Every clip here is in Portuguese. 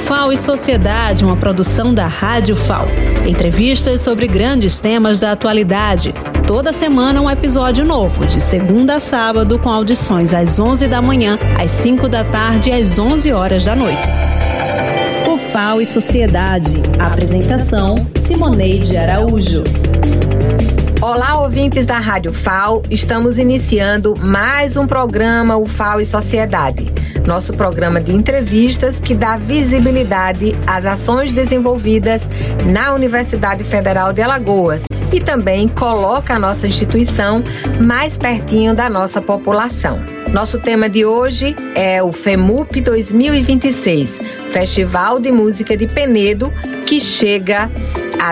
FAO e Sociedade, uma produção da Rádio FAO. Entrevistas sobre grandes temas da atualidade. Toda semana um episódio novo, de segunda a sábado, com audições às 11 da manhã, às 5 da tarde e às 11 horas da noite. O FAO e Sociedade. Apresentação, Simoneide Araújo. Olá, ouvintes da Rádio FAO. Estamos iniciando mais um programa, o FAO e Sociedade. Nosso programa de entrevistas que dá visibilidade às ações desenvolvidas na Universidade Federal de Alagoas e também coloca a nossa instituição mais pertinho da nossa população. Nosso tema de hoje é o FEMUP 2026, Festival de Música de Penedo, que chega à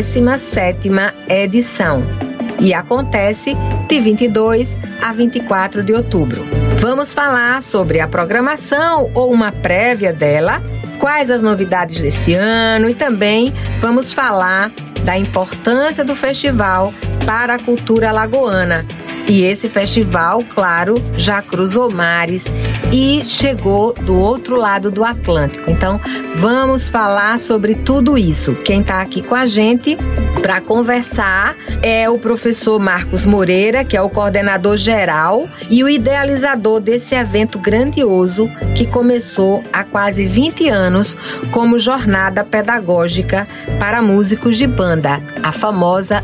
17ª edição e acontece de 22 a 24 de outubro. Vamos falar sobre a programação ou uma prévia dela, quais as novidades desse ano e também vamos falar da importância do festival para a cultura alagoana. E esse festival, claro, já cruzou mares e chegou do outro lado do Atlântico. Então, vamos falar sobre tudo isso. Quem está aqui com a gente para conversar é o professor Marcos Moreira, que é o coordenador geral e o idealizador desse evento grandioso que começou há quase 20 anos como jornada pedagógica para músicos de banda, a famosa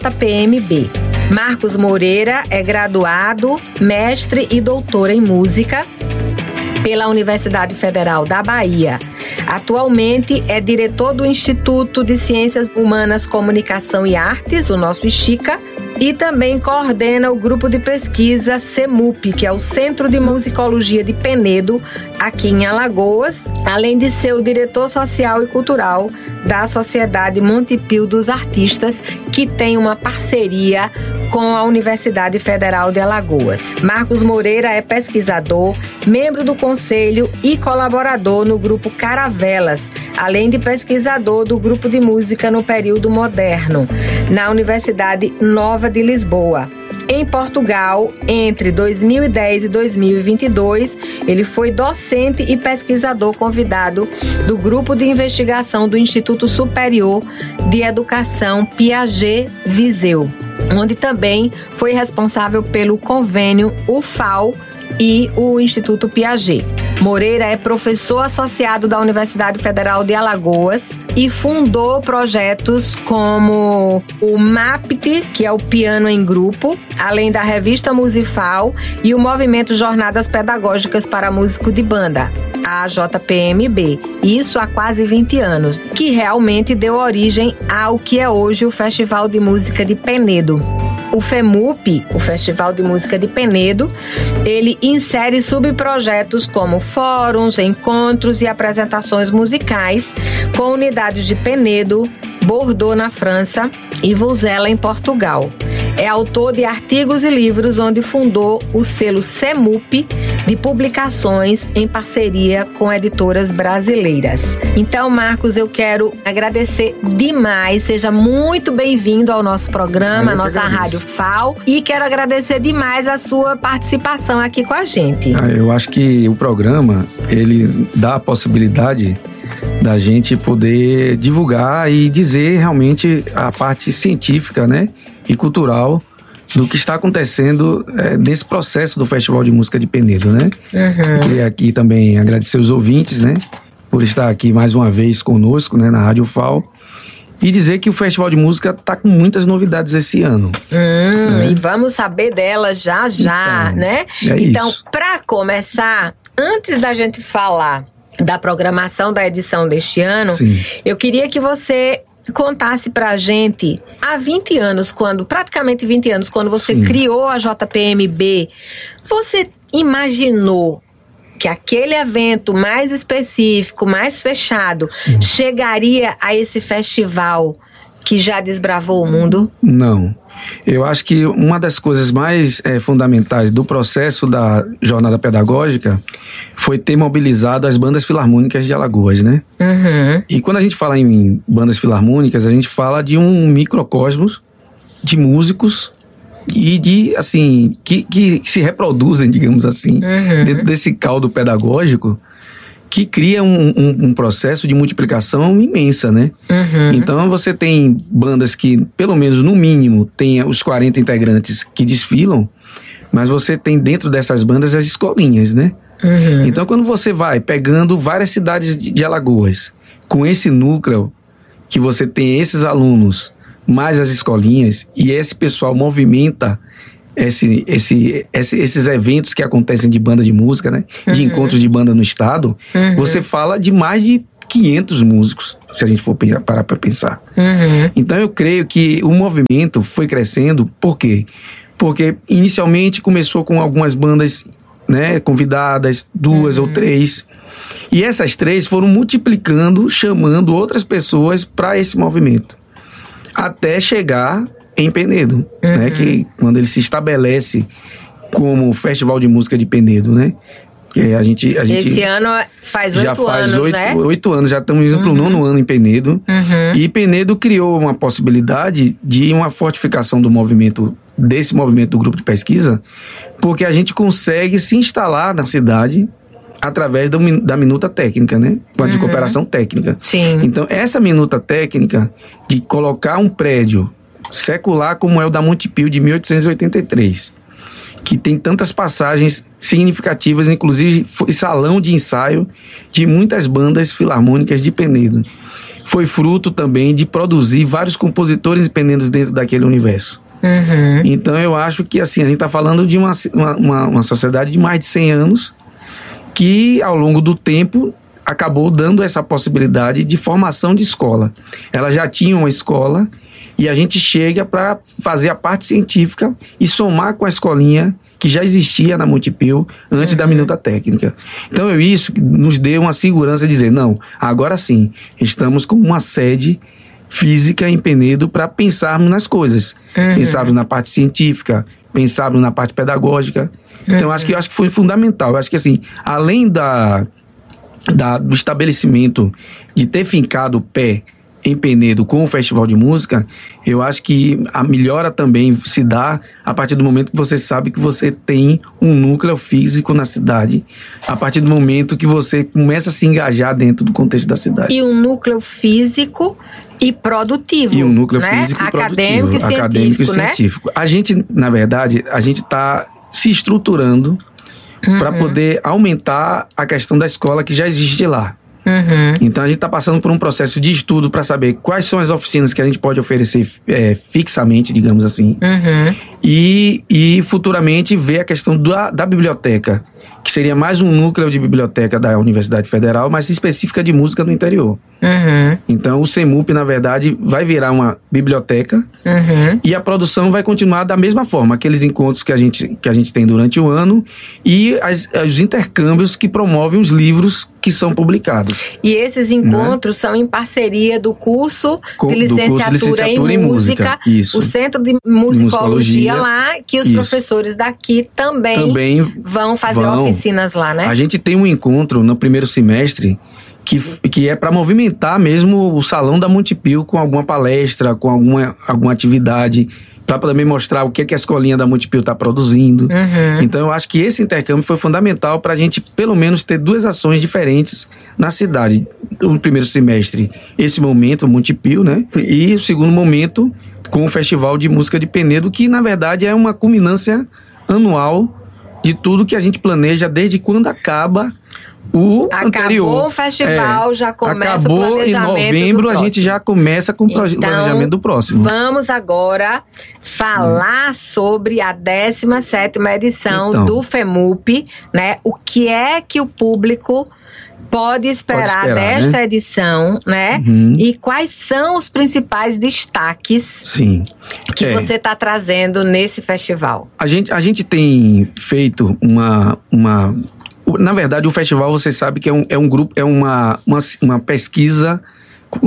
JPMB. Marcos Moreira é graduado, mestre e doutor em música pela Universidade Federal da Bahia. Atualmente é diretor do Instituto de Ciências Humanas, Comunicação e Artes, o nosso ICHICA, e também coordena o grupo de pesquisa CEMUP, que é o Centro de Musicologia de Penedo, aqui em Alagoas, além de ser o diretor social e cultural da Sociedade Montepio dos Artistas, que tem uma parceria com a Universidade Federal de Alagoas. Marcos Moreira é pesquisador, membro do conselho e colaborador no grupo Caravelas, além de pesquisador do grupo de música no período moderno, na Universidade Nova de Lisboa. Em Portugal, entre 2010 e 2022, ele foi docente e pesquisador convidado do Grupo de Investigação do Instituto Superior de Educação Piaget Viseu, onde também foi responsável pelo convênio UFAO e o Instituto Piaget. Moreira é professor associado da Universidade Federal de Alagoas e fundou projetos como o MAPT, que é o Piano em Grupo, além da Revista Musifal e o Movimento Jornadas Pedagógicas para Músico de Banda, a JPMB. Isso há quase 20 anos, que realmente deu origem ao que é hoje o Festival de Música de Penedo. O FEMUP, o Festival de Música de Penedo, ele insere subprojetos como fóruns, encontros e apresentações musicais com unidades de Penedo, Bordeaux na França e Vozela em Portugal. É autor de artigos e livros, onde fundou o selo CEMUP de publicações em parceria com editoras brasileiras. Então, Marcos, eu quero agradecer demais. Seja muito bem-vindo ao nosso programa, a nossa Rádio FAO. E quero agradecer demais a sua participação aqui com a gente. Eu acho que o programa, ele dá a possibilidade da gente poder divulgar e dizer realmente a parte científica, né, e cultural do que está acontecendo nesse processo do Festival de Música de Penedo, né? Eu queria aqui também agradecer os ouvintes, né, por estar aqui mais uma vez conosco, né, na Rádio FAO. E dizer que o Festival de Música está com muitas novidades esse ano. E vamos saber delas já, então, né? Então, para começar, antes da gente falar da programação da edição deste ano, sim, eu queria que você contasse pra gente, há 20 anos, praticamente 20 anos, quando você sim, criou a JPMB, você imaginou que aquele evento mais específico, mais fechado, sim, chegaria a esse festival que já desbravou o mundo? Não. Eu acho que uma das coisas mais fundamentais do processo da jornada pedagógica foi ter mobilizado as bandas filarmônicas de Alagoas, né? E quando a gente fala em bandas filarmônicas, a gente fala de um microcosmos de músicos e de, assim, que se reproduzem, digamos assim, dentro desse caldo pedagógico que cria um processo de multiplicação imensa, né? Então você tem bandas que, pelo menos no mínimo, tem os 40 integrantes que desfilam, mas você tem dentro dessas bandas as escolinhas, né? Então quando você vai pegando várias cidades de Alagoas, com esse núcleo, que você tem esses alunos, mais as escolinhas, e esse pessoal movimenta esses eventos que acontecem de banda de música, né? De encontros de banda no estado, você fala de mais de 500 músicos, se a gente for parar para pensar. Então eu creio que o movimento foi crescendo, por quê? Porque inicialmente começou com algumas bandas, né, convidadas, 2 ou 3, e essas 3 foram multiplicando, chamando outras pessoas para esse movimento, até chegar em Penedo, né, que quando ele se estabelece como Festival de Música de Penedo, né, que a gente esse ano faz 8 anos, né? 8 anos, já estamos indo para o 9º ano em Penedo, e Penedo criou uma possibilidade de uma fortificação do movimento, desse movimento do grupo de pesquisa, porque a gente consegue se instalar na cidade através da minuta técnica, né? De cooperação técnica. Sim. Então, essa minuta técnica de colocar um prédio secular como é o da Montepio de 1883, que tem tantas passagens significativas, inclusive foi salão de ensaio de muitas bandas filarmônicas de Penedo. Foi fruto também de produzir vários compositores penedos dentro daquele universo. Então eu acho que assim, a gente está falando de uma sociedade de mais de 100 anos que ao longo do tempo acabou dando essa possibilidade de formação de escola. Ela já tinha uma escola e a gente chega para fazer a parte científica e somar com a escolinha que já existia na Montepio antes da minuta técnica. Então isso nos deu uma segurança de dizer, não, agora sim, estamos com uma sede física em Penedo para pensarmos nas coisas. Pensarmos na parte científica, pensarmos na parte pedagógica. Então eu acho que foi fundamental. Eu acho que assim, além do estabelecimento de ter fincado o pé em Penedo com o Festival de Música, eu acho que a melhora também se dá a partir do momento que você sabe que você tem um núcleo físico na cidade, a partir do momento que você começa a se engajar dentro do contexto da cidade. E um núcleo físico e produtivo. E um núcleo né? físico e acadêmico produtivo. Acadêmico e científico. A gente, na verdade, está se estruturando para poder aumentar a questão da escola que já existe lá. Então a gente está passando por um processo de estudo para saber quais são as oficinas que a gente pode oferecer fixamente, digamos assim, e futuramente ver a questão da biblioteca, que seria mais um núcleo de biblioteca da Universidade Federal, mas específica de música no interior. Então o CEMUP, na verdade, vai virar uma biblioteca e a produção vai continuar da mesma forma, aqueles encontros que a gente tem durante o ano e os intercâmbios que promovem os livros que são publicados. E esses encontros são em parceria do curso de licenciatura em música, o Centro de Musicologia lá, que os professores daqui também vão fazer oficinas lá, né? A gente tem um encontro no primeiro semestre que é para movimentar mesmo o Salão da Montepio com alguma palestra, com alguma atividade, para também mostrar o que a escolinha da Montepio está produzindo. Então eu acho que esse intercâmbio foi fundamental para a gente pelo menos ter 2 ações diferentes na cidade. No primeiro semestre, esse momento, Montepio, né? E o segundo momento com o Festival de Música de Penedo, que na verdade é uma culminância anual de tudo que a gente planeja desde quando acaba o anterior. Acabou o festival, já começa o planejamento. Em novembro a gente já começa com o planejamento do próximo. Vamos agora falar sobre a 17ª edição do FEMUP, né? O que é que o público pode esperar desta edição, né? E quais são os principais destaques que você está trazendo nesse festival? A gente tem feito na verdade, o festival, você sabe que é um grupo, é uma pesquisa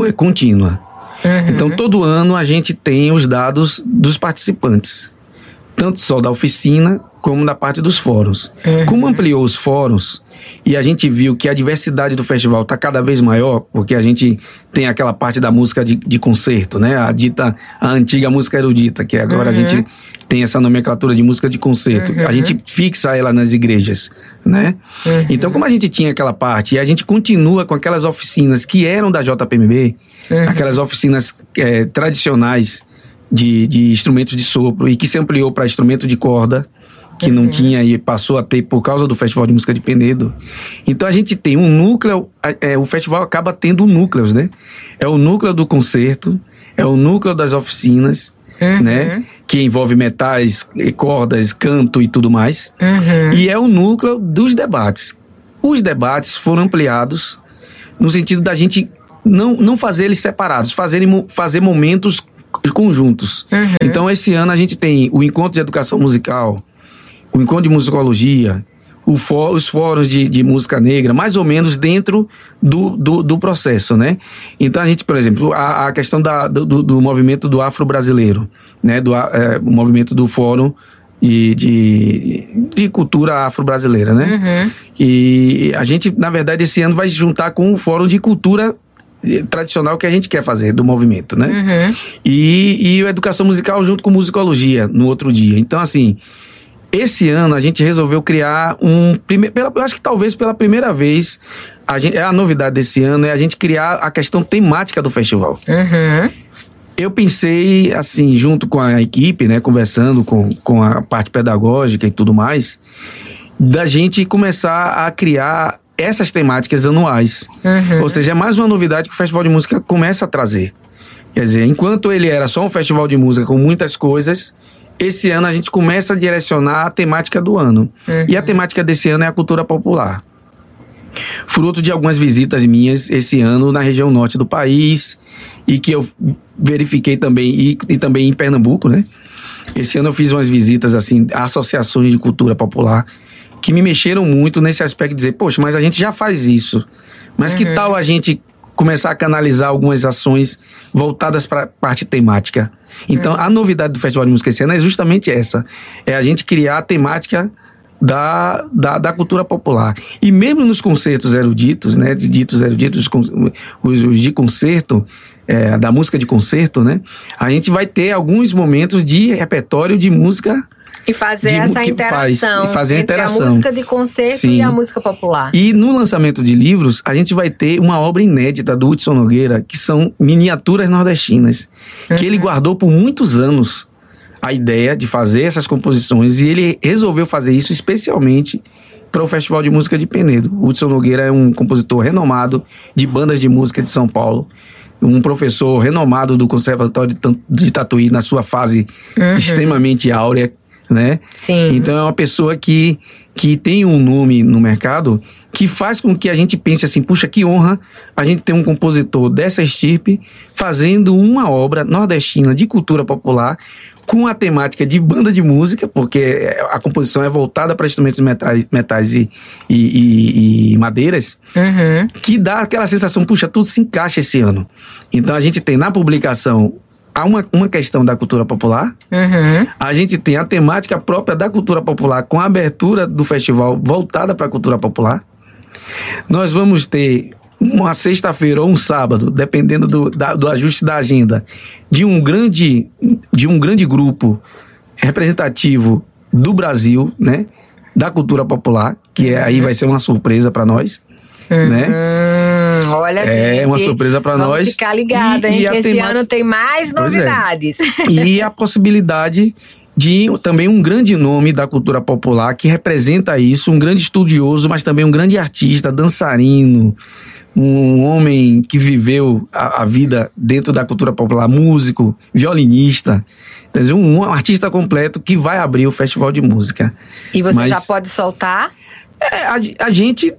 contínua. Então, todo ano a gente tem os dados dos participantes. tanto só da oficina como da parte dos fóruns. Como ampliou os fóruns e a gente viu que a diversidade do festival está cada vez maior, porque a gente tem aquela parte da música de concerto, né? A antiga música erudita, que agora a gente tem essa nomenclatura de música de concerto. A gente fixa ela nas igrejas, né? Então, como a gente tinha aquela parte e a gente continua com aquelas oficinas que eram da JPMB, aquelas oficinas tradicionais de instrumentos de sopro e que se ampliou para instrumento de corda, que não tinha e passou a ter por causa do Festival de Música de Penedo. Então a gente tem um núcleo, o festival acaba tendo núcleos, né? É o núcleo do concerto, é o núcleo das oficinas, né? Que envolve metais, cordas, canto e tudo mais. E é o núcleo dos debates. Os debates foram ampliados no sentido da gente não fazer eles separados, fazer momentos conjuntos. Então esse ano a gente tem o encontro de educação musical, o encontro de musicologia, os fóruns de música negra, mais ou menos dentro do processo, né? Então a gente, por exemplo, a questão do movimento do afro-brasileiro, né? O movimento do fórum de cultura afro-brasileira, né? E a gente, na verdade, esse ano vai juntar com o fórum de cultura tradicional que a gente quer fazer do movimento, né? E a educação musical junto com musicologia no outro dia. Então, assim, esse ano a gente resolveu criar eu acho que talvez pela primeira vez, a novidade desse ano é a gente criar a questão temática do festival. Eu pensei, assim, junto com a equipe, né, conversando com a parte pedagógica e tudo mais, da gente começar a criar essas temáticas anuais. Ou seja, é mais uma novidade que o Festival de Música começa a trazer. Quer dizer, enquanto ele era só um festival de música com muitas coisas, esse ano a gente começa a direcionar a temática do ano. E a temática desse ano é a cultura popular. Fruto de algumas visitas minhas esse ano na região norte do país, e que eu verifiquei também, e também em Pernambuco, né? Esse ano eu fiz umas visitas, assim, a associações de cultura popular, que me mexeram muito nesse aspecto de dizer, poxa, mas a gente já faz isso. Mas que tal a gente começar a canalizar algumas ações voltadas para a parte temática? Então, a novidade do Festival de Música esse ano é justamente essa. É a gente criar a temática da cultura popular. E mesmo nos concertos eruditos, né? Ditos eruditos, os de concerto, da música de concerto, né? A gente vai ter alguns momentos de repertório de música. E fazer essa interação entre a música de concerto e a música popular. E no lançamento de livros, a gente vai ter uma obra inédita do Hudson Nogueira, que são miniaturas nordestinas, que ele guardou por muitos anos a ideia de fazer essas composições, e ele resolveu fazer isso especialmente para o Festival de Música de Penedo. O Hudson Nogueira é um compositor renomado de bandas de música de São Paulo, um professor renomado do Conservatório de Tatuí na sua fase extremamente áurea, né? Sim. Então é uma pessoa que tem um nome no mercado que faz com que a gente pense assim, puxa, que honra a gente ter um compositor dessa estirpe fazendo uma obra nordestina de cultura popular com a temática de banda de música, porque a composição é voltada para instrumentos metais e madeiras, que dá aquela sensação, puxa, tudo se encaixa esse ano. Então a gente tem na publicação uma questão da cultura popular, a gente tem a temática própria da cultura popular com a abertura do festival voltada para a cultura popular. Nós vamos ter uma sexta-feira ou um sábado, dependendo do ajuste da agenda, de um grande grupo representativo do Brasil, né, da cultura popular, que aí vai ser uma surpresa para nós. Né? Olha, gente, é uma surpresa para nós. Vamos ficar ligada, hein? Que esse ano tem mais novidades. E a possibilidade de também um grande nome da cultura popular que representa isso, um grande estudioso, mas também um grande artista, dançarino, um homem que viveu a vida dentro da cultura popular, músico, violinista, quer dizer, um artista completo que vai abrir o Festival de Música. E você já pode soltar? A gente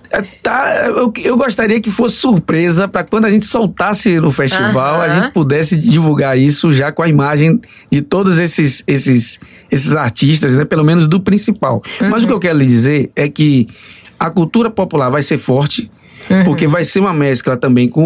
eu gostaria que fosse surpresa para quando a gente soltasse no festival, a gente pudesse divulgar isso já com a imagem de todos esses artistas, né? Pelo menos do principal. Mas o que eu quero lhe dizer é que a cultura popular vai ser forte, porque vai ser uma mescla também com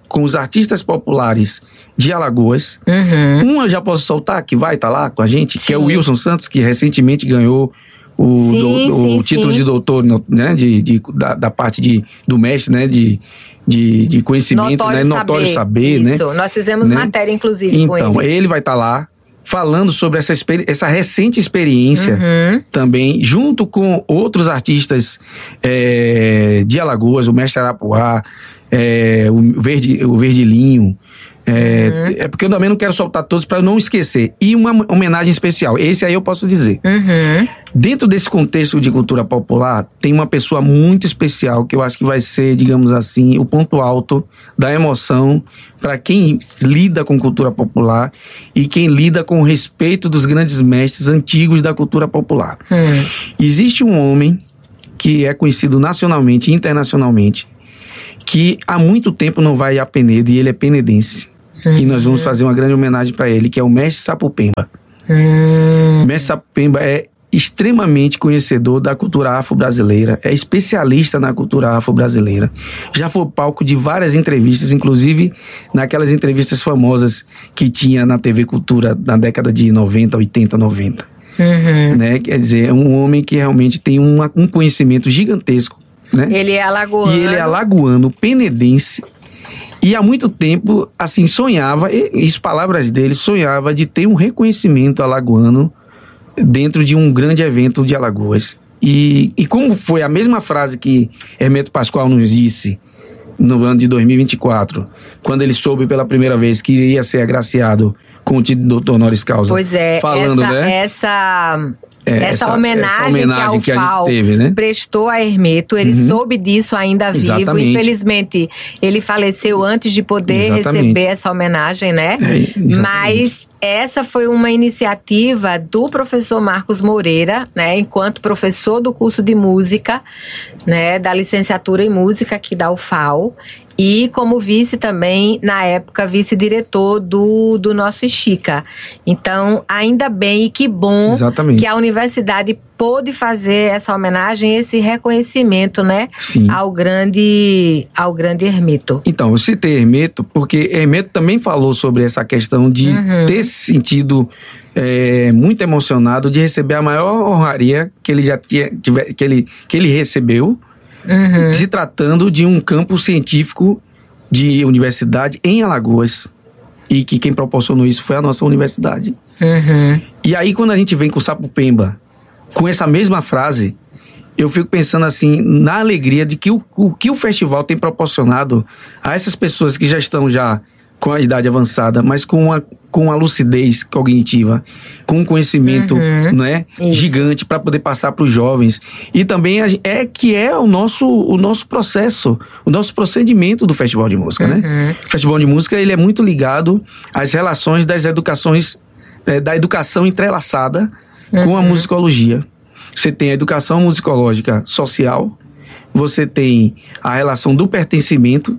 com os artistas populares de Alagoas. Um eu já posso soltar, que vai estar lá com a gente, que é o Wilson Santos, que recentemente ganhou o título de doutor, né, da parte do mestre, né, de conhecimento, notório saber, isso, né? Nós fizemos matéria, inclusive, com ele. Então, ele vai estar lá falando sobre essa recente experiência também, junto com outros artistas de Alagoas, o Mestre Arapuá, o Verdilinho. É porque eu também não quero soltar todos para eu não esquecer. E uma homenagem especial, esse aí eu posso dizer. Dentro desse contexto de cultura popular, tem uma pessoa muito especial que eu acho que vai ser, digamos assim, o ponto alto da emoção para quem lida com cultura popular e quem lida com o respeito dos grandes mestres antigos da cultura popular. Existe um homem que é conhecido nacionalmente e internacionalmente, que há muito tempo não vai a Penedo, e ele é penedense. E nós vamos fazer uma grande homenagem para ele, que é o Mestre Sapupemba. O Mestre Sapupemba é extremamente conhecedor da cultura afro-brasileira, é especialista na cultura afro-brasileira. Já foi palco de várias entrevistas, inclusive naquelas entrevistas famosas que tinha na TV Cultura na década de 90, 80, 90. Né? Quer dizer, é um homem que realmente tem um conhecimento gigantesco. Né? Ele é alagoano. E ele é alagoano, penedense. E há muito tempo, assim, sonhava, isso palavras dele, sonhava de ter um reconhecimento alagoano dentro de um grande evento de Alagoas. E como foi a mesma frase que Hermeto Pascoal nos disse no ano de 2024, quando ele soube pela primeira vez que iria ser agraciado com o título de doutor honoris causa. Pois é, falando, essa homenagem que a UFAL teve, né? prestou a Hermeto, ele soube disso ainda vivo. Exatamente. Infelizmente, ele faleceu antes de poder receber essa homenagem, né? Mas essa foi uma iniciativa do professor Marcos Moreira, né? Enquanto professor do curso de música, né? Da licenciatura em música aqui da UFAL. E como vice também, na época, vice-diretor do nosso Chica. Então, ainda bem e que bom que a universidade pôde fazer essa homenagem, esse reconhecimento, né? Sim. Ao grande Hermeto. Então, eu citei Hermeto porque Hermeto também falou sobre essa questão de ter se sentido muito emocionado de receber a maior honraria que ele já que ele recebeu, se tratando de um campo científico de universidade em Alagoas. E que quem proporcionou isso foi a nossa universidade. E aí, quando a gente vem com o Sapupemba, com essa mesma frase, eu fico pensando assim, na alegria de que o que o festival tem proporcionado a essas pessoas que já estão com a idade avançada, mas com a lucidez cognitiva, com um conhecimento gigante para poder passar para os jovens. E também o nosso processo, o nosso procedimento do Festival de Música, né? O Festival de Música, ele é muito ligado às relações das educações, da educação entrelaçada com a musicologia. Você tem a educação musicológica social, você tem a relação do pertencimento,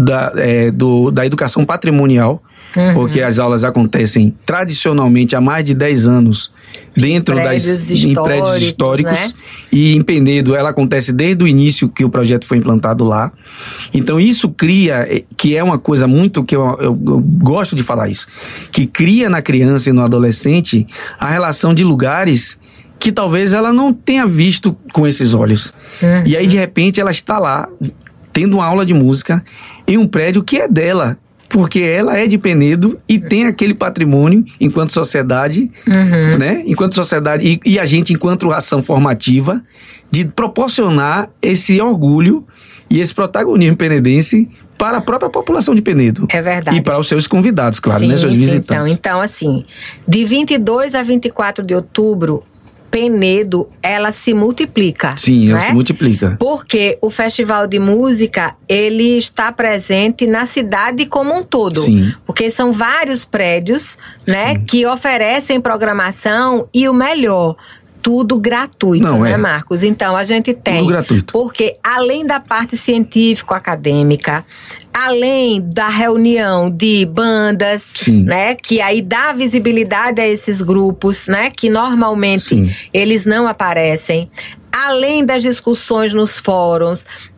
da educação patrimonial, porque as aulas acontecem tradicionalmente há mais de 10 anos dentro em prédios históricos, né? E em Penedo ela acontece desde o início que o projeto foi implantado lá. Então isso cria, que é uma coisa muito que eu gosto de falar isso, que cria na criança e no adolescente a relação de lugares que talvez ela não tenha visto com esses olhos. E aí de repente ela está lá tendo uma aula de música em um prédio que é dela, porque ela é de Penedo e tem aquele patrimônio enquanto sociedade, né? Enquanto sociedade e a gente enquanto ação formativa de proporcionar esse orgulho e esse protagonismo penedense para a própria população de Penedo. É verdade. E para os seus convidados, claro, sim, né? Seus visitantes. Então, assim, de 22 a 24 de outubro, Penedo, ela se multiplica. Sim, ela se multiplica. Porque o Festival de Música, ele está presente na cidade como um todo. Sim. Porque são vários prédios, né, que oferecem programação e o melhor, tudo gratuito, né, Marcos? Então, a gente tem... Tudo gratuito. Porque, além da parte científico-acadêmica, além da reunião de bandas, sim, né, que aí dá visibilidade a esses grupos, né, que normalmente, sim, eles não aparecem, além das discussões nos fóruns,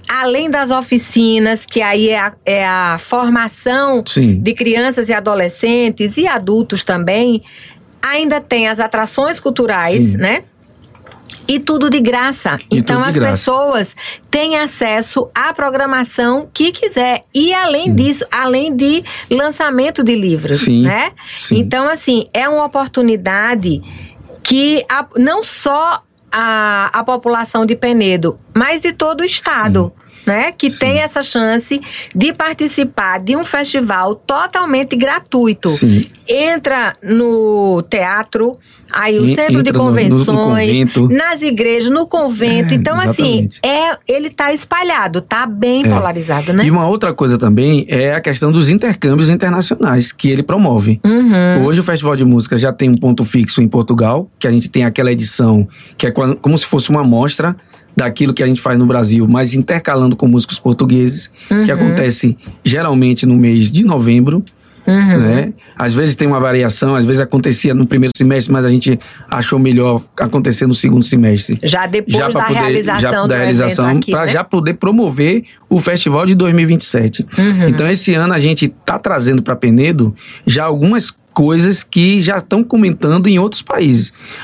além das oficinas, que aí é a formação Sim. de crianças e adolescentes e adultos também, ainda tem as atrações culturais, Sim. né? E tudo de graça. E então tudo de as graça. pessoas têm acesso à programação que quiser. E além disso, além de lançamento de livros, Sim. né? Sim. Então, assim, é uma oportunidade que não só a população de Penedo, mas de todo o estado, né? Que Sim. tem essa chance de participar de um festival totalmente gratuito. Sim. Entra no teatro, aí o centro de Entra no convenções, convento. nas igrejas, no convento. Então, exatamente. assim, ele tá espalhado, tá bem polarizado, né? E uma outra coisa também é a questão dos intercâmbios internacionais que ele promove. Uhum. Hoje o Festival de Música já tem um ponto fixo em Portugal, que a gente tem aquela edição que é como se fosse uma amostra daquilo que a gente faz no Brasil, mas intercalando com músicos portugueses, que acontece geralmente no mês de novembro. Né? Às vezes tem uma variação, às vezes acontecia no primeiro semestre, mas a gente achou melhor acontecer no segundo semestre. Já depois pra da realização do evento aqui, para né? já poder promover o festival de 2027. Então esse ano a gente está trazendo para Penedo já algumas coisas que já estão comentando em outros países.